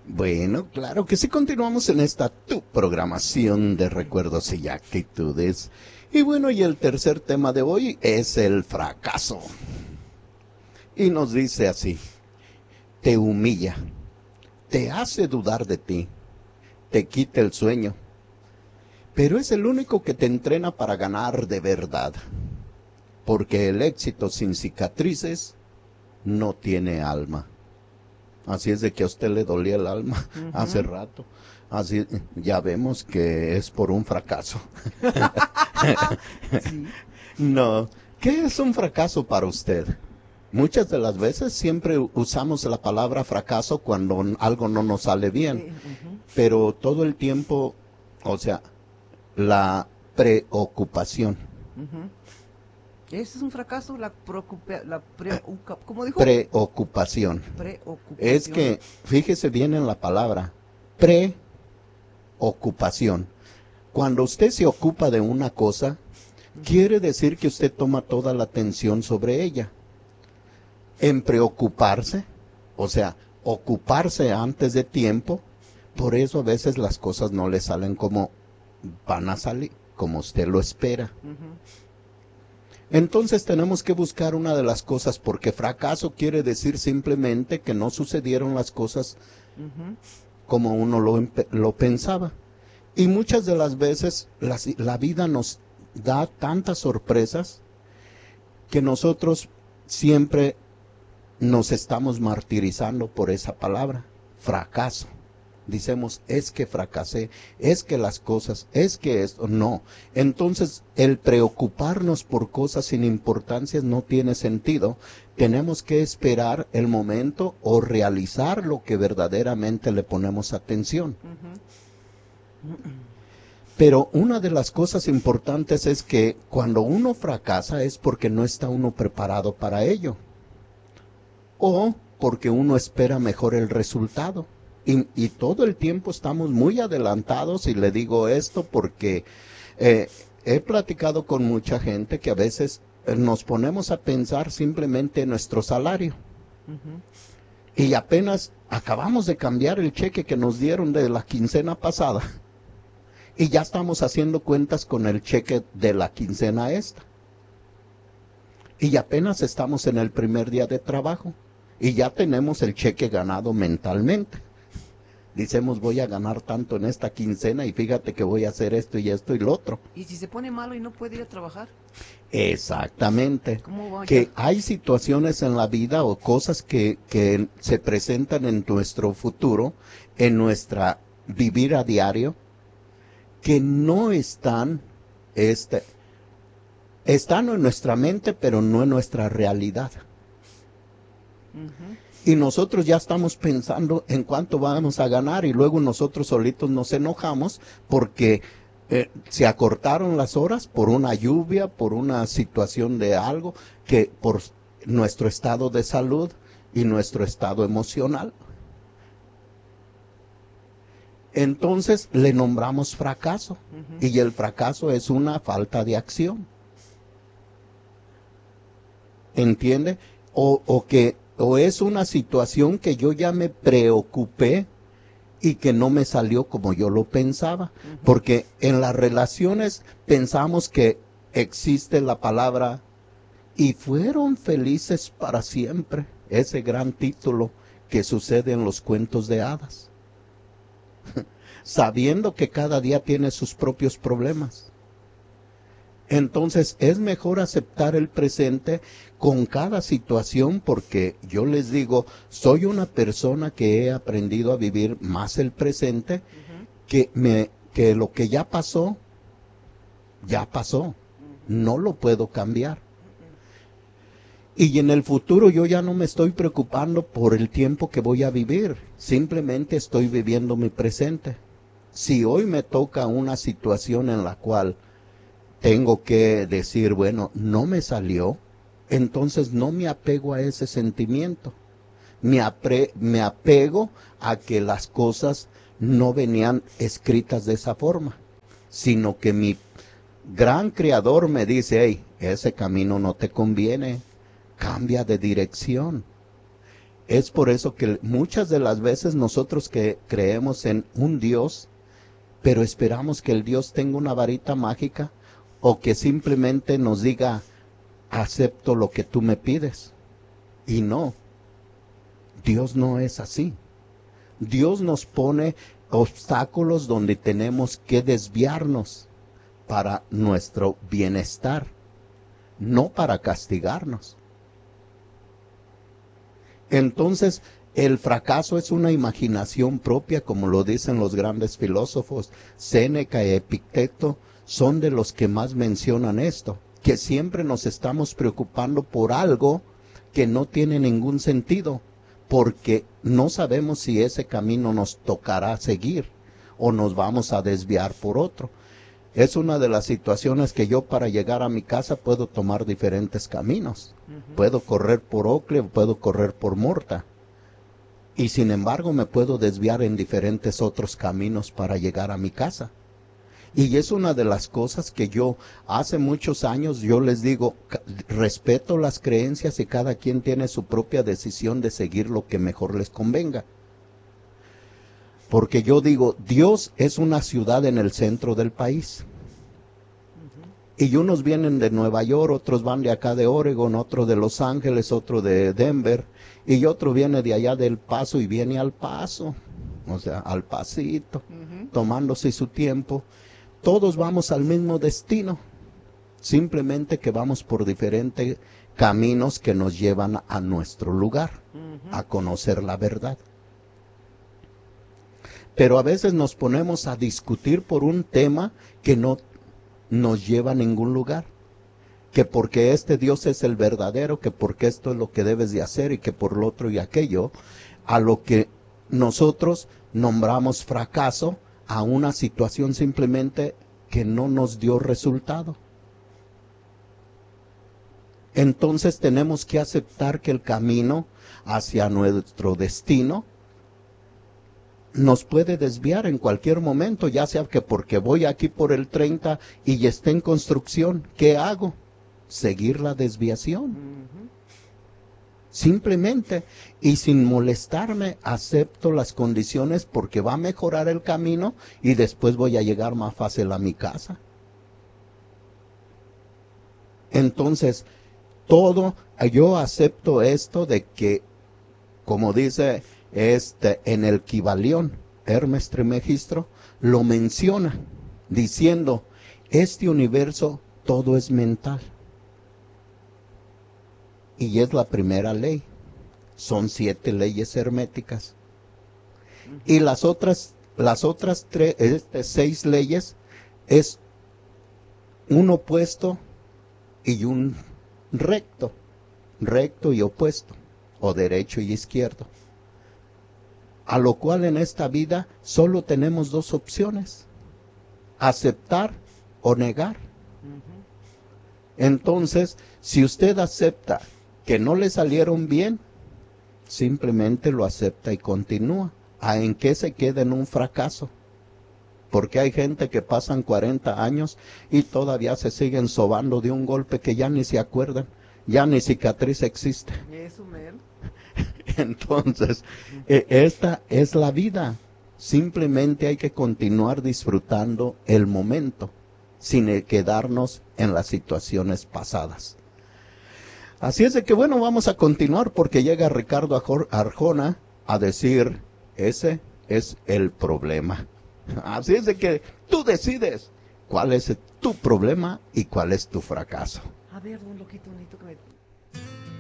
Bueno, claro que sí, continuamos en esta tu programación de recuerdos y actitudes. Y bueno, y el tercer tema de hoy es el fracaso. Y nos dice así: te humilla, te hace dudar de ti, te quita el sueño, pero es el único que te entrena para ganar de verdad, porque el éxito sin cicatrices no tiene alma. Así es de que a usted le dolía el alma hace rato. Así ya vemos que es por un fracaso. Sí. No, ¿qué es un fracaso para usted? Muchas de las veces siempre usamos la palabra fracaso cuando algo no nos sale bien, pero todo el tiempo, o sea, la preocupación, Ujú. Ese es un fracaso, ¿cómo dijo? preocupación. Es Preocupación. que, fíjese bien en la palabra, preocupación. Cuando usted se ocupa de una cosa, quiere decir que usted toma toda la atención sobre ella. En preocuparse, o sea, ocuparse antes de tiempo, por eso a veces las cosas no le salen como van a salir, como usted lo espera. Ujú. Entonces tenemos que buscar una de las cosas, porque fracaso quiere decir simplemente que no sucedieron las cosas Ujú. como uno lo pensaba. Y muchas de las veces la vida nos da tantas sorpresas que nosotros siempre nos estamos martirizando por esa palabra, fracaso. Decimos, es que fracasé, es que las cosas, es que esto, no. Entonces, el preocuparnos por cosas sin importancia no tiene sentido. Tenemos que esperar el momento o realizar lo que verdaderamente le ponemos atención. Pero una de las cosas importantes es que cuando uno fracasa es porque no está uno preparado para ello. O porque uno espera mejor el resultado. Y todo el tiempo estamos muy adelantados, y le digo esto porque eh, he platicado con mucha gente que a veces nos ponemos a pensar simplemente en nuestro salario. Y apenas acabamos de cambiar el cheque que nos dieron de la quincena pasada. Y ya estamos haciendo cuentas con el cheque de la quincena esta. Y apenas estamos en el primer día de trabajo. Y ya tenemos el cheque ganado mentalmente. Decimos, voy a ganar tanto en esta quincena y fíjate que voy a hacer esto y lo otro. ¿Y si se pone malo y no puede ir a trabajar? Exactamente. ¿Cómo va Que ya? hay situaciones en la vida o cosas que se presentan en nuestro futuro, en nuestra vivir a diario, que no están en nuestra mente, pero no en nuestra realidad. Ujú. Y nosotros ya estamos pensando en cuánto vamos a ganar, y luego nosotros solitos nos enojamos porque se acortaron las horas por una lluvia, por una situación de algo, que por nuestro estado de salud y nuestro estado emocional. Entonces le nombramos fracaso, y el fracaso es una falta de acción. ¿Entiende? O es una situación que yo ya me preocupé y que no me salió como yo lo pensaba. Porque en las relaciones pensamos que existe la palabra "y fueron felices para siempre", ese gran título que sucede en los cuentos de hadas, sabiendo que cada día tiene sus propios problemas. Entonces es mejor aceptar el presente con cada situación, porque yo les digo, soy una persona que he aprendido a vivir más el presente, que lo que ya pasó, no lo puedo cambiar. Y en el futuro yo ya no me estoy preocupando por el tiempo que voy a vivir, simplemente estoy viviendo mi presente. Si hoy me toca una situación en la cual tengo que decir, bueno, no me salió, entonces no me apego a ese sentimiento. Me apego a que las cosas no venían escritas de esa forma, sino que mi gran creador me dice, hey, ese camino no te conviene, cambia de dirección. Es por eso que muchas de las veces nosotros que creemos en un Dios, pero esperamos que el Dios tenga una varita mágica o que simplemente nos diga, acepto lo que tú me pides. Y no, Dios no es así. Dios nos pone obstáculos donde tenemos que desviarnos para nuestro bienestar, no para castigarnos. Entonces, el fracaso es una imaginación propia, como lo dicen los grandes filósofos. Séneca y Epicteto son de los que más mencionan esto, que siempre nos estamos preocupando por algo que no tiene ningún sentido, porque no sabemos si ese camino nos tocará seguir o nos vamos a desviar por otro. Es una de las situaciones que yo para llegar a mi casa puedo tomar diferentes caminos. Puedo correr por Oakley o puedo correr por Morta. Y sin embargo me puedo desviar en diferentes otros caminos para llegar a mi casa. Y es una de las cosas que yo hace muchos años yo les digo, respeto las creencias y cada quien tiene su propia decisión de seguir lo que mejor les convenga. Porque yo digo, Dios es una ciudad en el centro del país. Y unos vienen de Nueva York, otros van de acá de Oregon, otro de Los Ángeles, otro de Denver, y otro viene de allá del Paso y viene al Paso, o sea, al pasito, tomándose su tiempo. Todos vamos al mismo destino, simplemente que vamos por diferentes caminos que nos llevan a nuestro lugar, a conocer la verdad. Pero a veces nos ponemos a discutir por un tema que no nos lleva a ningún lugar. Que porque este Dios es el verdadero, que porque esto es lo que debes de hacer y que por lo otro y aquello, a lo que nosotros nombramos fracaso a una situación simplemente que no nos dio resultado. Entonces tenemos que aceptar que el camino hacia nuestro destino nos puede desviar en cualquier momento, ya sea que porque voy aquí por el 30 y ya está en construcción, ¿qué hago? Seguir la desviación. Simplemente, y sin molestarme, acepto las condiciones porque va a mejorar el camino y después voy a llegar más fácil a mi casa. Entonces, yo acepto esto de que, como dice en el Kybalión, Hermes Trismegisto lo menciona, diciendo, este universo todo es mental. Y es la primera ley. Son 7 leyes herméticas. Y las otras 6 leyes es un opuesto y un recto. Recto y opuesto. O derecho y izquierdo. A lo cual en esta vida solo tenemos 2 opciones. Aceptar o negar. Entonces, si usted acepta que no le salieron bien, simplemente lo acepta y continúa. ¿En qué se queda? En un fracaso? Porque hay gente que pasan 40 años y todavía se siguen sobando de un golpe que ya ni se acuerdan, ya ni cicatriz existe. Eso, mero. Entonces, esta es la vida. Simplemente hay que continuar disfrutando el momento, sin quedarnos en las situaciones pasadas. Así es de que bueno, vamos a continuar porque llega Ricardo Arjona a decir, ese es el problema. Así es de que tú decides cuál es tu problema y cuál es tu fracaso. A ver, don loquito bonito que me...